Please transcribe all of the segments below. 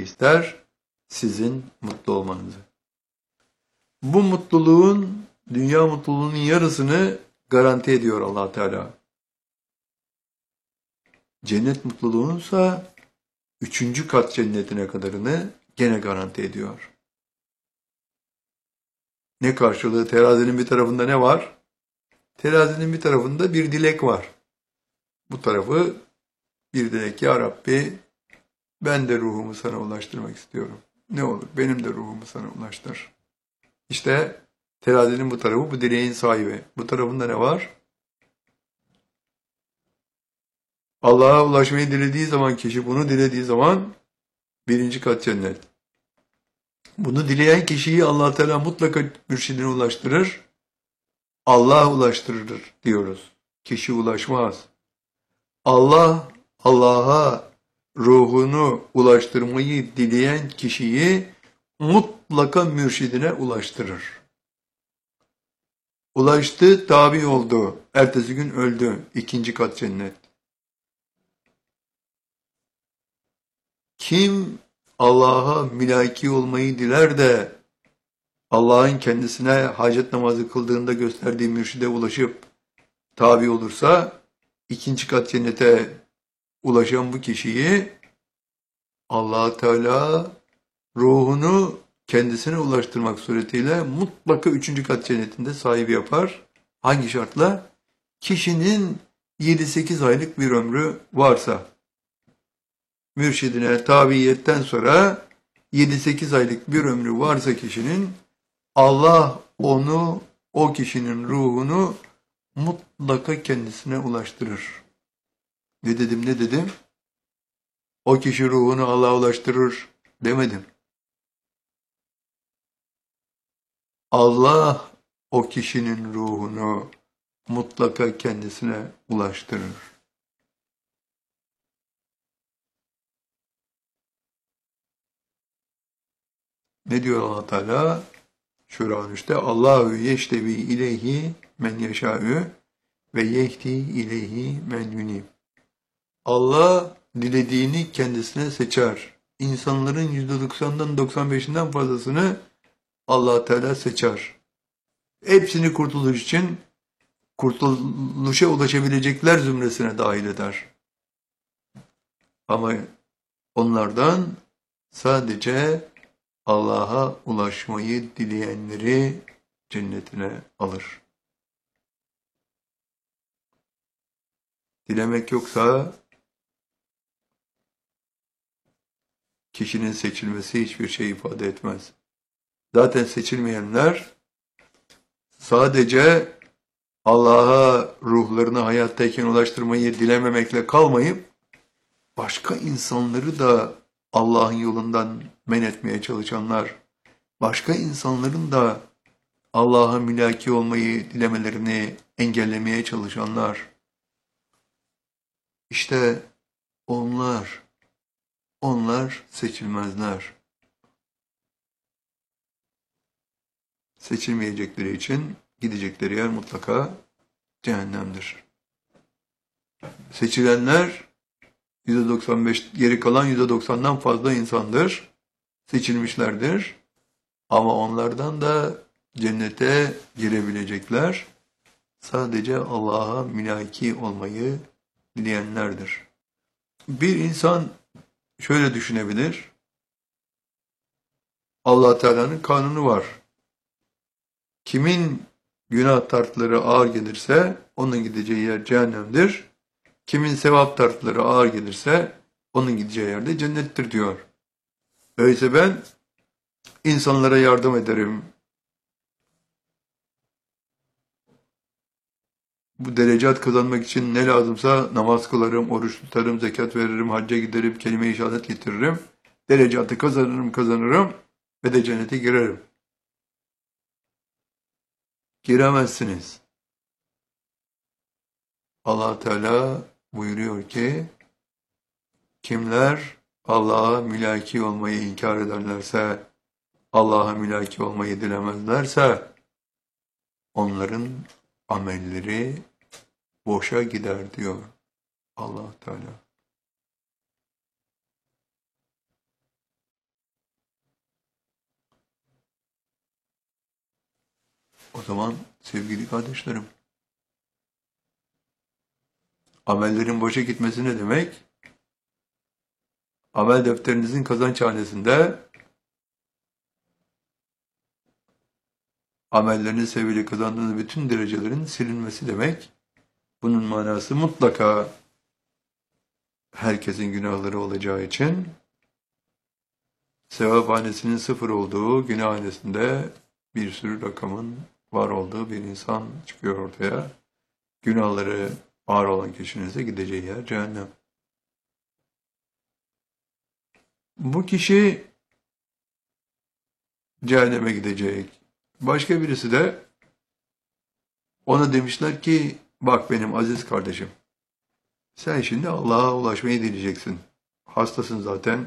şey ister? Sizin mutlu olmanızı. Bu mutluluğun, dünya mutluluğunun yarısını garanti ediyor Allah Teala. Cennet mutluluğunsa 3. kat cennetine kadarını gene garanti ediyor. Ne karşılığı? Terazinin bir tarafında ne var? Terazinin bir tarafında bir dilek var. Bu tarafı bir dilek. Ya Rabbi, ben de ruhumu sana ulaştırmak istiyorum. Ne olur benim de ruhumu sana ulaştır. İşte terazinin bu tarafı bu dileğin sahibi. Bu tarafında ne var? Allah'a ulaşmayı dilediği zaman kişi, bunu dilediği zaman 1. kat cennet. Bunu dileyen kişiyi Allah Teala mutlaka mürşidine ulaştırır. Allah ulaştırır diyoruz. Kişi ulaşmaz. Allah, Allah'a ruhunu ulaştırmayı dileyen kişiyi mutlaka mürşidine ulaştırır. Ulaştı, tabi oldu. Ertesi gün öldü. 2. kat cennet. Kim Allah'a mülaki olmayı diler de Allah'ın kendisine hacet namazı kıldığında gösterdiği mürşide ulaşıp tabi olursa 2. kat cennete ulaşan bu kişiyi Allah Teala ruhunu kendisine ulaştırmak suretiyle mutlaka 3. kat cennetinde sahibi yapar. Hangi şartla? Kişinin 7-8 aylık bir ömrü varsa, mürşidine tabiiyetten sonra 7-8 aylık bir ömrü varsa kişinin, Allah onu, o kişinin ruhunu mutlaka kendisine ulaştırır. Ne dedim? O kişi ruhunu Allah'a ulaştırır demedim. Allah o kişinin ruhunu mutlaka kendisine ulaştırır. Ne diyor Allah Teala? Şura 13'te Allahu yeştevi ileyhi men yeşâ'ü ve yehdi ileyhi men yunib. Allah dilediğini kendisine seçer. İnsanların %90'dan 95'inden fazlasını Allah Teala seçer. Hepsini kurtuluş için kurtuluşa ulaşabilecekler zümresine dahil eder. Ama onlardan sadece Allah'a ulaşmayı dileyenleri cennetine alır. Dilemek yoksa kişinin seçilmesi hiçbir şey ifade etmez. Zaten seçilmeyenler sadece Allah'a ruhlarını hayattayken ulaştırmayı dilememekle kalmayıp başka insanları da Allah'ın yolundan men etmeye çalışanlar, başka insanların da Allah'a mülaki olmayı dilemelerini engellemeye çalışanlar, işte onlar seçilmezler. Seçilmeyecekleri için gidecekleri yer mutlaka cehennemdir. Seçilenler %95, geri kalan %90'dan fazla insandır. Seçilmişlerdir. Ama onlardan da cennete girebilecekler. Sadece Allah'a mülaki olmayı dileyenlerdir. Bir insan şöyle düşünebilir. Allah Teala'nın kanunu var. Kimin günah tartıları ağır gelirse onun gideceği yer cehennemdir. Kimin sevap tartıları ağır gelirse onun gideceği yerde cennettir diyor. Öyleyse ben insanlara yardım ederim. Bu derecat kazanmak için ne lazımsa namaz kılarım, oruç tutarım, zekat veririm, hacca giderim, kelime-i şehadet getiririm. Derecatı kazanırım ve de cennete girerim. Giremezsiniz. Allah Teala buyuruyor ki, kimler Allah'a mülaki olmayı inkar ederlerse, Allah'a mülaki olmayı dilemezlerse, onların amelleri boşa gider diyor Allah Teala. O zaman sevgili kardeşlerim, amellerin boşa gitmesi ne demek? Amel defterinizin kazançhanesinde amelleriniz sebebiyle kazandığınız bütün derecelerin silinmesi demek. Bunun manası mutlaka herkesin günahları olacağı için sevaphanesinin sıfır olduğu, günahhanesinde bir sürü rakamın var olduğu bir insan çıkıyor ortaya. Günahları ağır olan kişinin ise gideceği yer cehennem. Bu kişi cehenneme gidecek. Başka birisi de ona demişler ki, bak benim aziz kardeşim, sen şimdi Allah'a ulaşmayı dileyeceksin. Hastasın zaten.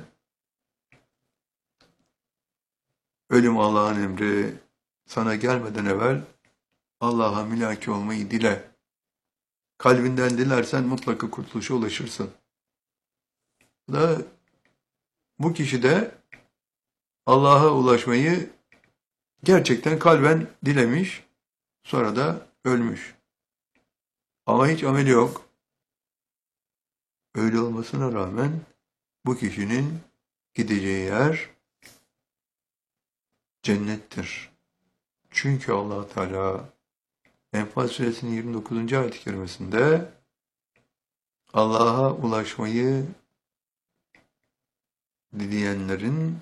Ölüm Allah'ın emri. Sana gelmeden evvel Allah'a mülaki olmayı dile. Kalbinden dilersen mutlaka kurtuluşa ulaşırsın. Bu kişi de Allah'a ulaşmayı gerçekten kalben dilemiş, sonra da ölmüş. Ama hiç ameli yok. Öyle olmasına rağmen bu kişinin gideceği yer cennettir. Çünkü Allah Teala Enfal Suresinin 29. ayet-i kerimesinde Allah'a ulaşmayı dileyenlerin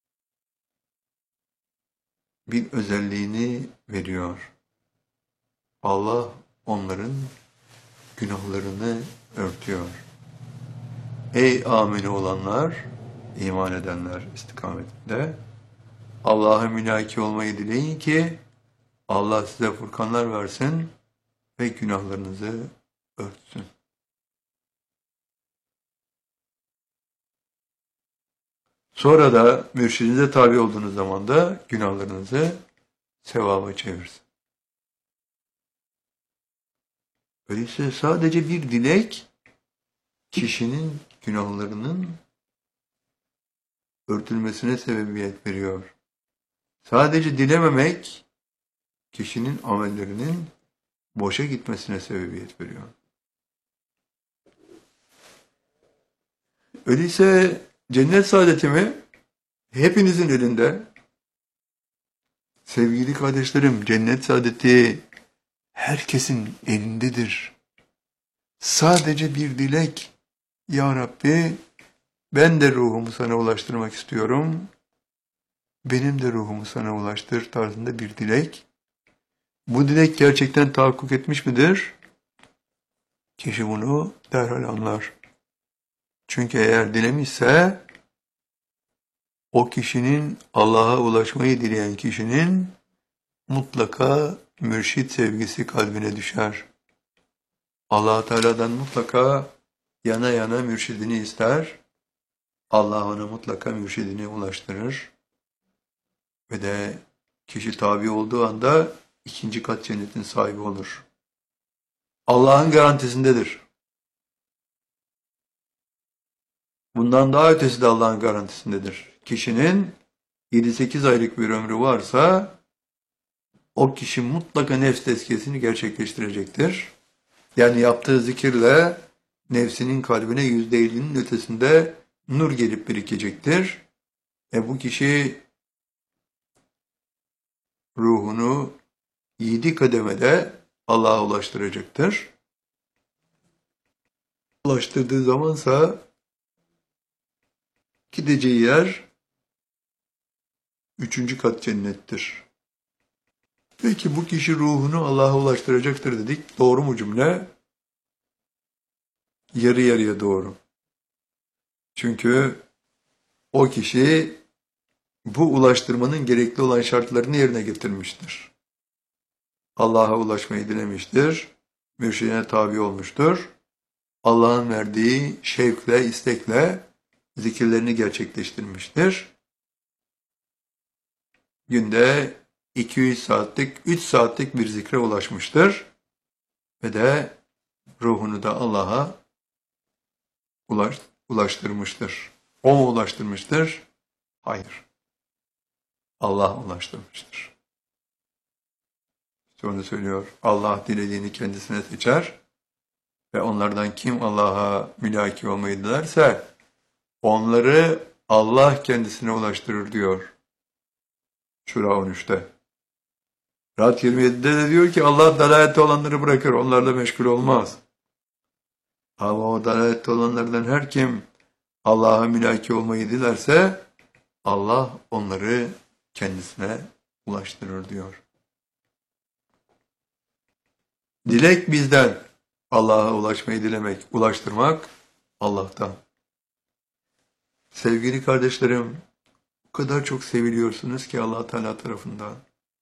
bir özelliğini veriyor. Allah onların günahlarını örtüyor. Ey ameli olanlar, iman edenler istikametinde Allah'a mülaki olmayı dileyin ki Allah size furkanlar versin ve günahlarınızı örtsün. Sonra da mürşidinize tabi olduğunuz zaman da günahlarınızı sevaba çevirsin. Öyleyse sadece bir dilek kişinin günahlarının örtülmesine sebebiyet veriyor. Sadece dilememek kişinin amellerinin boşa gitmesine sebebiyet veriyor. Öyleyse cennet saadeti mi? Hepinizin elinde. Sevgili kardeşlerim, cennet saadeti herkesin elindedir. Sadece bir dilek. Ya Rabbi, ben de ruhumu sana ulaştırmak istiyorum. Benim de ruhumu sana ulaştır tarzında bir dilek. Bu dilek gerçekten tahakkuk etmiş midir? Kişi bunu derhal anlar. Çünkü eğer dilemişse, o kişinin, Allah'a ulaşmayı dileyen kişinin mutlaka mürşit sevgisi kalbine düşer. Allah Teala'dan mutlaka yana yana mürşidini ister. Allah ona mutlaka mürşidini ulaştırır. Ve de kişi tabi olduğu anda ikinci kat cennetin sahibi olur. Allah'ın garantisindedir. Bundan daha ötesi de Allah'ın garantisindedir. Kişinin 7-8 aylık bir ömrü varsa o kişi mutlaka nefs tezkiyesini gerçekleştirecektir. Yani yaptığı zikirle nefsinin kalbine %50'nin ötesinde nur gelip birikecektir. Bu kişi ruhunu 7 kademede Allah'a ulaştıracaktır. Ulaştırdığı zamansa gideceği yer 3. kat cennettir. Peki bu kişi ruhunu Allah'a ulaştıracaktır dedik. Doğru mu cümle? Yarı yarıya doğru. Çünkü o kişi bu ulaştırmanın gerekli olan şartlarını yerine getirmiştir. Allah'a ulaşmayı dilemiştir. Mürşidine tabi olmuştur. Allah'ın verdiği şevkle, istekle zikirlerini gerçekleştirmiştir. Günde 200 saatlik, 3 saatlik bir zikre ulaşmıştır. Ve de ruhunu da Allah'a ulaştırmıştır. O mu ulaştırmıştır? Hayır. Allah ulaştırmıştır. Sonra söylüyor, Allah dilediğini kendisine seçer ve onlardan kim Allah'a mülaki olmayı dilerse onları Allah kendisine ulaştırır diyor. Şura 13'te. Ra'd 27'de de diyor ki Allah dalalette olanları bırakır, onlarla meşgul olmaz. Ama o dalalette olanlardan her kim Allah'a mülaki olmayı dilerse Allah onları kendisine ulaştırır diyor. Dilek bizden. Allah'a ulaşmayı dilemek, ulaştırmak Allah'tan. Sevgili kardeşlerim, o kadar çok seviliyorsunuz ki Allah Teala tarafından.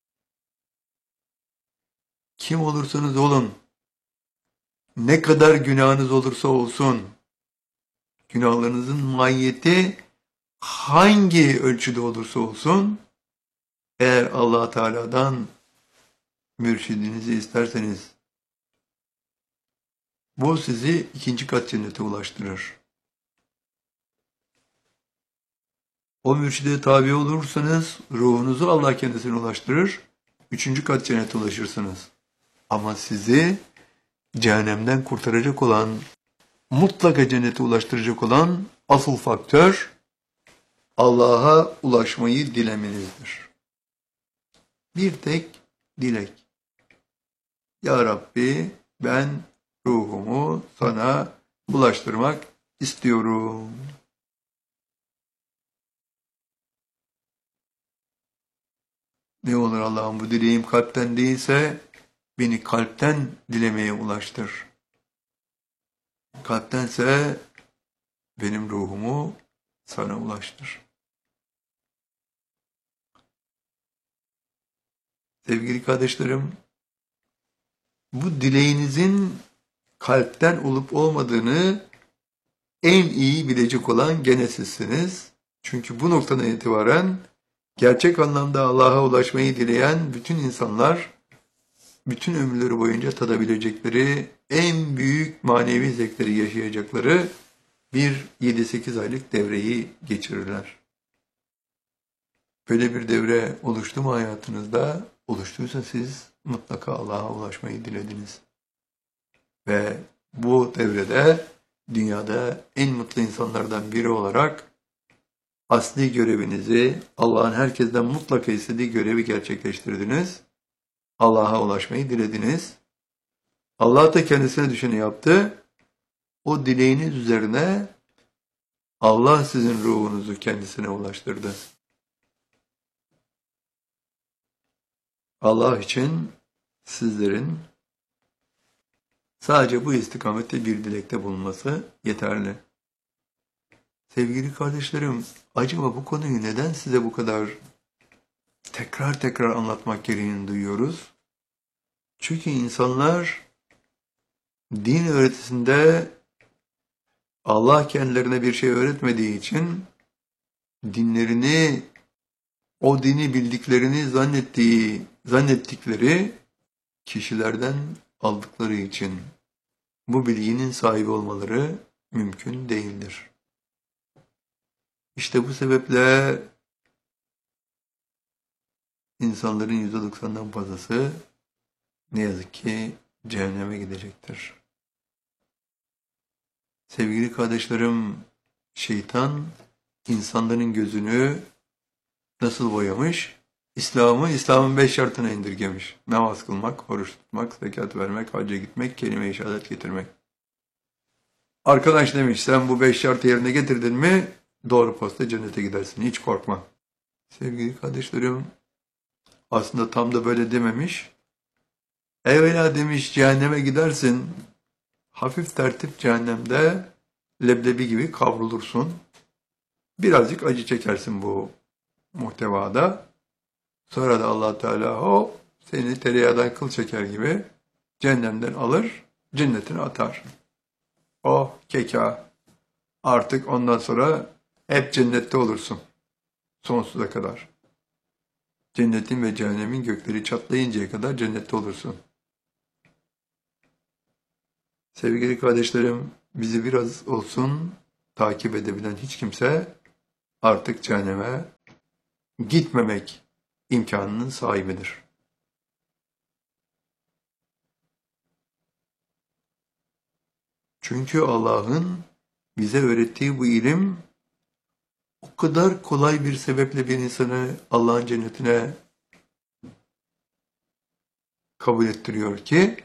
Kim olursanız olun, ne kadar günahınız olursa olsun, günahlarınızın mahiyeti hangi ölçüde olursa olsun, eğer Allah Teala'dan mürşidinizi isterseniz, bu sizi ikinci kat cennete ulaştırır. O mürşide tabi olursanız ruhunuzu Allah kendisine ulaştırır. Üçüncü kat cennete ulaşırsınız. Ama sizi cehennemden kurtaracak olan, mutlaka cennete ulaştıracak olan asıl faktör Allah'a ulaşmayı dilemenizdir. Bir tek dilek. Ya Rabbi ben ruhumu sana ulaştırmak istiyorum. Ne olur Allah'ım bu dileğim kalpten değilse beni kalpten dilemeye ulaştır. Kalptense benim ruhumu sana ulaştır. Sevgili kardeşlerim, bu dileğinizin kalpten olup olmadığını en iyi bilecek olan gene sizsiniz. Çünkü bu noktadan itibaren gerçek anlamda Allah'a ulaşmayı dileyen bütün insanlar, bütün ömürleri boyunca tadabilecekleri, en büyük manevi zevkleri yaşayacakları bir 7-8 aylık devreyi geçirirler. Böyle bir devre oluştu mu hayatınızda? Oluştuysa siz mutlaka Allah'a ulaşmayı dilediniz. Ve bu devrede dünyada en mutlu insanlardan biri olarak asli görevinizi, Allah'ın herkesten mutlaka istediği görevi gerçekleştirdiniz. Allah'a ulaşmayı dilediniz. Allah da kendisine düşeni yaptı. O dileğiniz üzerine Allah sizin ruhunuzu kendisine ulaştırdı. Allah için sizlerin sadece bu istikamette bir dilekte bulunması yeterli. Sevgili kardeşlerim, acaba bu konuyu neden size bu kadar tekrar tekrar anlatmak gereğini duyuyoruz? Çünkü insanlar din öğretisinde Allah kendilerine bir şey öğretmediği için dinlerini, o dini bildiklerini zannettikleri kişilerden aldıkları için bu bilginin sahibi olmaları mümkün değildir. İşte bu sebeple insanların %90'dan fazlası ne yazık ki cehenneme gidecektir. Sevgili kardeşlerim, şeytan insanların gözünü nasıl boyamış? İslam'ın 5 şartına indirgemiş. Namaz kılmak, oruç tutmak, zekat vermek, hacca gitmek, kelime-i şehadet getirmek. Arkadaş demiş, sen bu 5 şartı yerine getirdin mi, doğru posta cennete gidersin, hiç korkma. Sevgili kardeşlerim, aslında tam da böyle dememiş. Evvela demiş, cehenneme gidersin, hafif tertip cehennemde leblebi gibi kavrulursun. Birazcık acı çekersin bu muhtevada. Sonra da Allah Teala seni tereyağdan kıl çeker gibi cehennemden alır, cennetine atar. Keka. Artık ondan sonra hep cennette olursun. Sonsuza kadar. Cennetin ve cehennemin gökleri çatlayıncaya kadar cennette olursun. Sevgili kardeşlerim, bizi biraz olsun takip edebilen hiç kimse artık cehenneme gitmemek imkanının sahibidir. Çünkü Allah'ın bize öğrettiği bu ilim o kadar kolay bir sebeple bir insanı Allah'ın cennetine kabul ettiriyor ki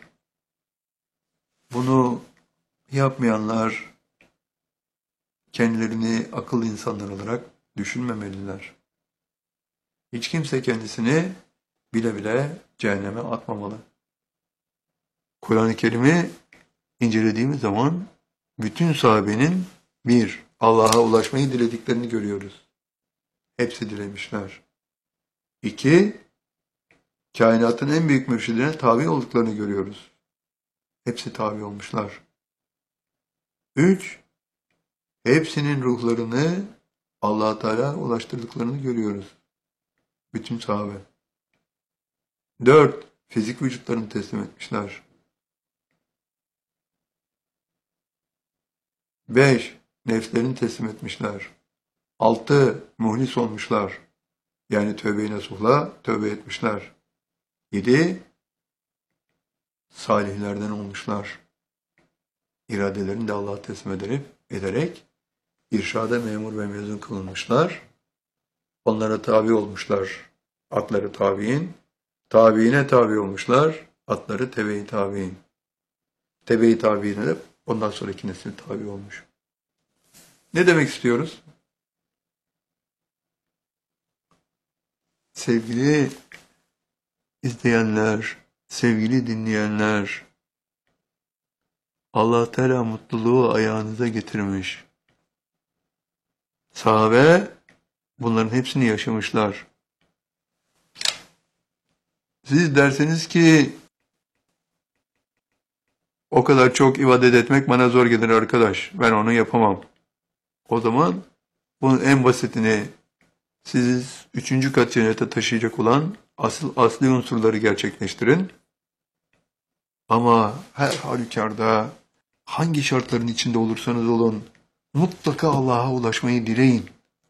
bunu yapmayanlar kendilerini akıllı insanlar olarak düşünmemeliler. Hiç kimse kendisini bile bile cehenneme atmamalı. Kur'an-ı Kerim'i incelediğimiz zaman bütün sahabenin bir, Allah'a ulaşmayı dilediklerini görüyoruz. Hepsi dilemişler. İki, kainatın en büyük mürşidine tabi olduklarını görüyoruz. Hepsi tabi olmuşlar. Üç, hepsinin ruhlarını Allah-u Teala ulaştırdıklarını görüyoruz. Bütün sahabe. Dört, fizik vücutlarını teslim etmişler. Beş, nefslerini teslim etmişler. Altı, muhlis olmuşlar. Yani tövbe-i nasuhla tövbe etmişler. Yedi, salihlerden olmuşlar. İradelerini de Allah'a teslim ederek irşada memur ve mezun kılınmışlar. Onlara tabi olmuşlar. Atları tabi'in. Tabi'ine tabi olmuşlar. Atları tebe-i tabi'in. Tebe-i tabi'ine de ondan sonraki nesil tabi olmuş. Ne demek istiyoruz? Sevgili izleyenler, sevgili dinleyenler, Allah Teala mutluluğu ayağınıza getirmiş. Sahabe bunların hepsini yaşamışlar. Siz derseniz ki o kadar çok ibadet etmek bana zor gelir arkadaş. Ben onu yapamam. O zaman bunun en basitini siz 3. kat cennete taşıyacak olan asli unsurları gerçekleştirin. Ama her halükarda hangi şartların içinde olursanız olun mutlaka Allah'a ulaşmayı dileyin.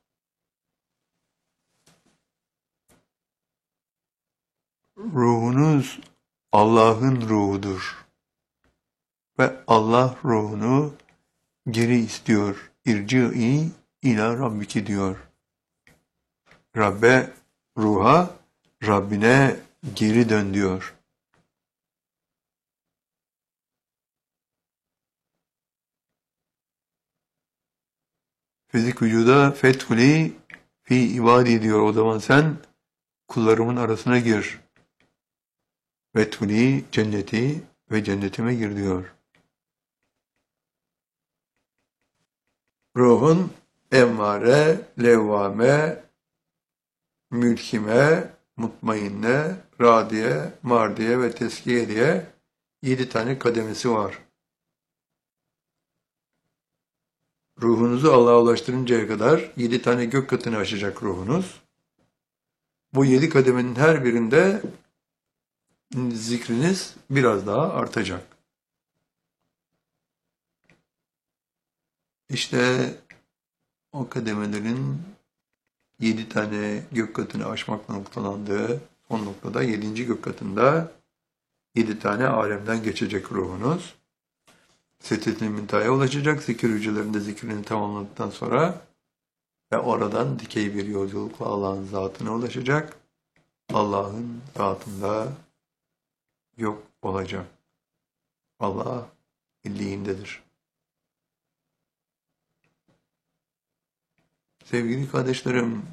Ruhunuz Allah'ın ruhudur. Ve Allah ruhunu geri istiyor. İrci'i ila Rabbiki diyor. Ruha, Rabbine geri dön diyor. Fizik vücuda fethuli fi ibadi diyor. O zaman sen kullarımın arasına gir. Fethuli cenneti ve cennetime gir diyor. Ruhun emmare, levvame, mülkime, mutmainne, radiye, mardiye ve teskiye diye 7 tane kademesi var. Ruhunuzu Allah'a ulaştırıncaya kadar 7 tane gök katını aşacak ruhunuz. Bu 7 kademenin her birinde zikriniz biraz daha artacak. İşte o kademelerin 7 tane gök katını aşmakla noktalandığı son noktada 7. gök katında 7 tane alemden geçecek ruhunuz. Sedret-i Münteha'ya ulaşacak. Zikir hücrelerinde zikrini tamamladıktan sonra ve oradan dikey bir yolculukla Allah'ın zatına ulaşacak. Allah'ın zatında yok olacak. Allah illiğindedir. Sevgili kardeşlerim,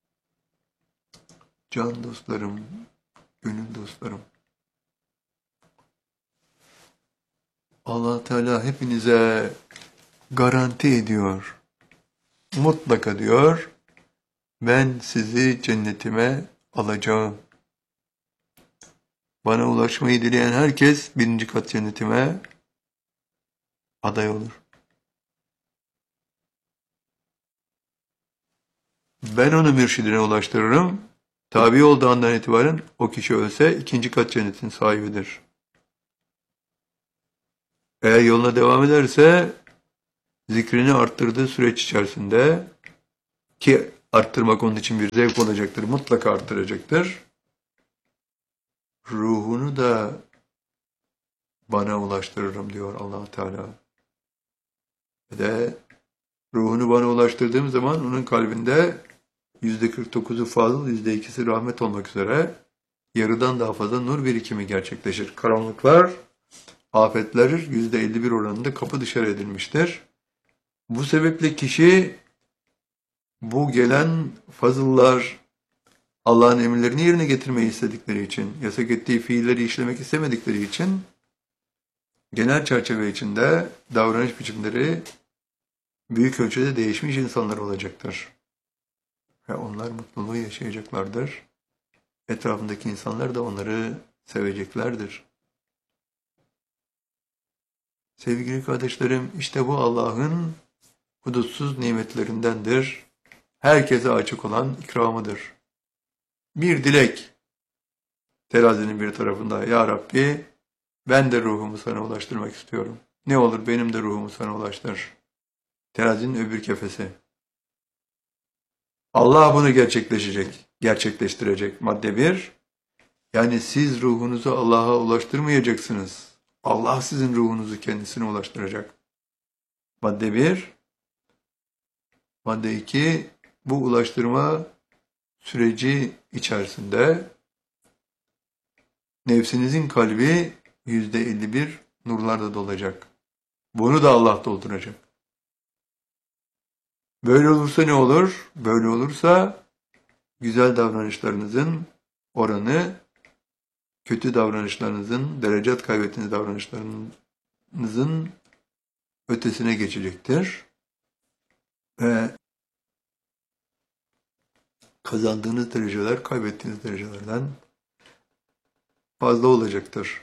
can dostlarım, gönül dostlarım, Allah Teala hepinize garanti ediyor. Mutlaka diyor, ben sizi cennetime alacağım. Bana ulaşmayı dileyen herkes 1. kat cennetime aday olur. Ben onu mürşidine ulaştırırım. Tabi olduğu andan itibaren o kişi ölse 2. kat cennetin sahibidir. Eğer yoluna devam ederse zikrini arttırdığı süreç içerisinde ki arttırmak onun için bir zevk olacaktır, mutlaka arttıracaktır. Ruhunu da bana ulaştırırım diyor Allah Teala. Ve de ruhunu bana ulaştırdığım zaman onun kalbinde %49'u fazıl, %2'si rahmet olmak üzere yarıdan daha fazla nur birikimi gerçekleşir. Karanlıklar, afetler %51 oranında kapı dışarı edilmiştir. Bu sebeple kişi bu gelen fazıllar, Allah'ın emirlerini yerine getirmeyi istedikleri için, yasak ettiği fiilleri işlemek istemedikleri için genel çerçeve içinde davranış biçimleri büyük ölçüde değişmiş insanlar olacaktır. Ve onlar mutluluğu yaşayacaklardır. Etrafındaki insanlar da onları seveceklerdir. Sevgili kardeşlerim, işte bu Allah'ın hudutsuz nimetlerindendir. Herkese açık olan ikramıdır. Bir dilek, terazinin bir tarafında, Ya Rabbi, ben de ruhumu sana ulaştırmak istiyorum. Ne olur benim de ruhumu sana ulaştır. Terazinin öbür kefesi. Allah bunu gerçekleştirecek. Madde 1. Yani siz ruhunuzu Allah'a ulaştırmayacaksınız. Allah sizin ruhunuzu kendisine ulaştıracak. Madde 1. Madde 2. Bu ulaştırma süreci içerisinde nefsinizin kalbi %51 nurlarla dolacak. Bunu da Allah dolduracak. Böyle olursa ne olur? Böyle olursa güzel davranışlarınızın oranı, kötü davranışlarınızın, derecat kaybettiğiniz davranışlarınızın ötesine geçecektir. Ve kazandığınız dereceler, kaybettiğiniz derecelerden fazla olacaktır.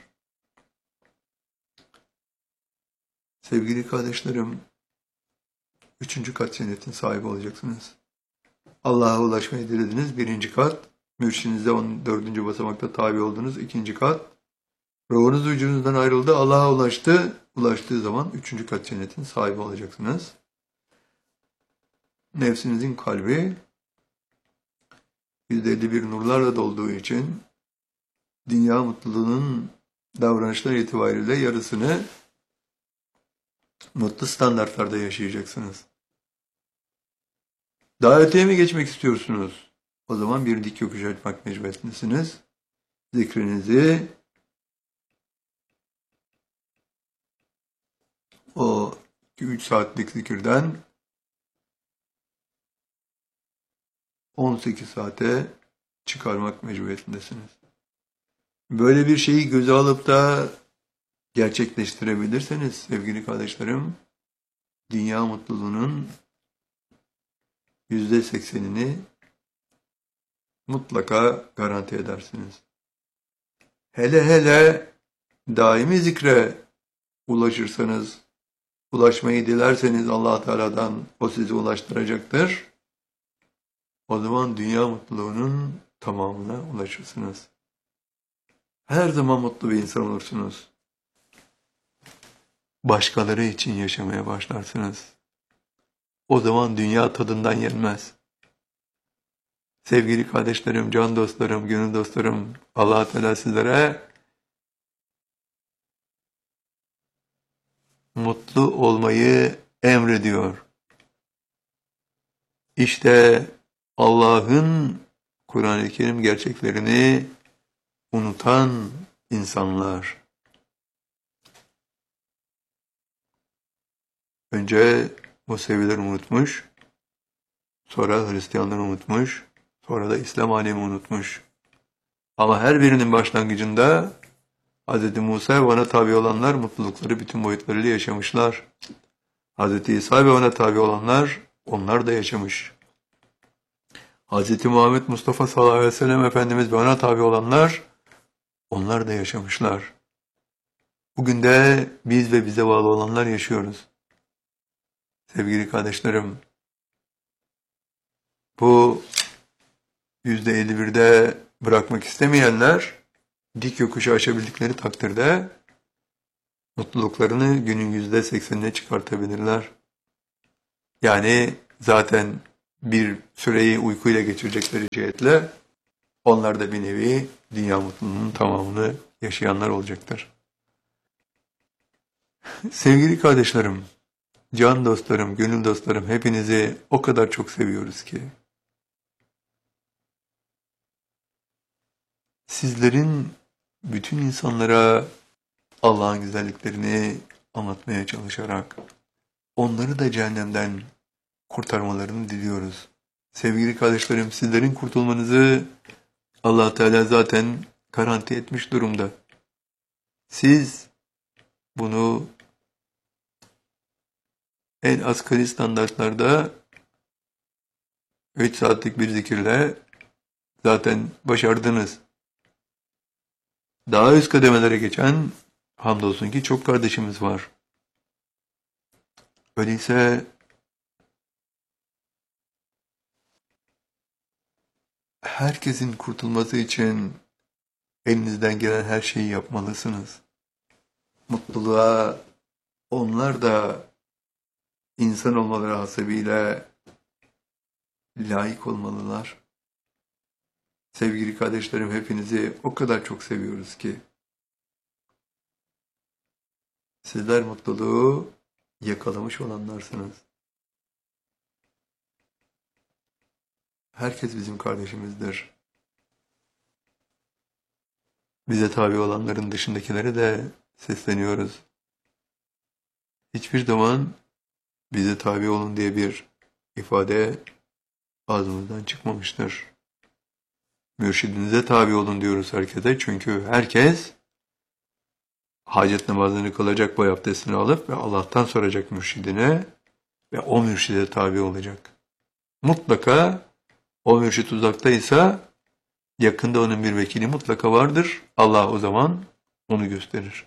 Sevgili kardeşlerim, 3. kat cennetin sahibi olacaksınız. Allah'a ulaşmayı dilediniz, 1. kat. Mürşidinize 14. basamakta tabi oldunuz, 2. kat. Ruhunuz vücudunuzdan ayrıldı, Allah'a ulaştı. Ulaştığı zaman 3. kat cennetin sahibi olacaksınız. Nefsinizin kalbi %51 nurlarla dolduğu için dünya mutluluğunun davranışlar itibariyle yarısını mutlu standartlarda yaşayacaksınız. Daha öteye mi geçmek istiyorsunuz? O zaman bir dik yokuş açmak mecburiyetindesiniz. Zikrinizi o 2-3 saatlik zikirden 18 saate çıkarmak mecburiyetindesiniz. Böyle bir şeyi göze alıp da gerçekleştirebilirseniz sevgili kardeşlerim, dünya mutluluğunun %80'ini mutlaka garanti edersiniz. Hele hele daimi zikre ulaşırsanız, ulaşmayı dilerseniz Allah Teala'dan o sizi ulaştıracaktır. O zaman dünya mutluluğunun tamamına ulaşırsınız. Her zaman mutlu bir insan olursunuz. Başkaları için yaşamaya başlarsınız. O zaman dünya tadından yenmez. Sevgili kardeşlerim, can dostlarım, gönül dostlarım, Allah Teala sizlere mutlu olmayı emrediyor. İşte Allah'ın Kur'an-ı Kerim gerçeklerini unutan insanlar. Önce Museviler unutmuş, sonra Hristiyanlar unutmuş, sonra da İslam alemi unutmuş. Ama her birinin başlangıcında Hz. Musa ve ona tabi olanlar mutlulukları bütün boyutlarıyla yaşamışlar. Hz. İsa ve ona tabi olanlar, onlar da yaşamış. Hz. Muhammed Mustafa sallallahu aleyhi ve sellem Efendimiz ve ona tabi olanlar, onlar da yaşamışlar. Bugün de biz ve bize bağlı olanlar yaşıyoruz. Sevgili kardeşlerim, bu %51'de bırakmak istemeyenler, dik yokuşu aşabildikleri takdirde mutluluklarını günün %80'ine çıkartabilirler. Yani zaten bir süreyi uykuyla geçirecekleri cihetle onlar da bir nevi dünya mutluluğunun tamamını yaşayanlar olacaktır. Sevgili kardeşlerim, Can dostlarım, gönül dostlarım, hepinizi o kadar çok seviyoruz ki. Sizlerin bütün insanlara Allah'ın güzelliklerini anlatmaya çalışarak onları da cehennemden kurtarmalarını diliyoruz. Sevgili kardeşlerim, sizlerin kurtulmanızı Allah Teala zaten garanti etmiş durumda. Siz bunu en asgari standartlarda 3 saatlik bir zikirle zaten başardınız. Daha üst kademelere geçen hamdolsun ki çok kardeşimiz var. Öyleyse herkesin kurtulması için elinizden gelen her şeyi yapmalısınız. Mutluluğa onlar da insan olmaları hasebiyle layık olmalılar. Sevgili kardeşlerim, hepinizi o kadar çok seviyoruz ki sizler mutluluğu yakalamış olanlarsınız. Herkes bizim kardeşimizdir. Bize tabi olanların dışındakilere de sesleniyoruz. Hiçbir zaman bize tabi olun diye bir ifade ağzımızdan çıkmamıştır. Mürşidinize tabi olun diyoruz herkese, çünkü herkes hacet namazını kılacak, boy abdestini alıp ve Allah'tan soracak mürşidine ve o mürşide tabi olacak. Mutlaka o mürşid uzaktaysa yakında onun bir vekili mutlaka vardır. Allah o zaman onu gösterir.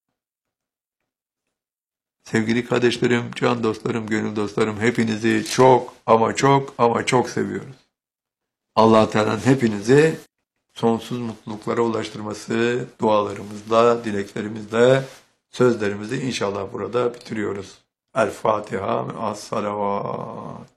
Sevgili kardeşlerim, can dostlarım, gönül dostlarım, hepinizi çok ama çok ama çok seviyoruz. Allah Teala'nın hepinizi sonsuz mutluluklara ulaştırması dualarımızla, dileklerimizle, sözlerimizi inşallah burada bitiriyoruz. El Fatiha, as salavat.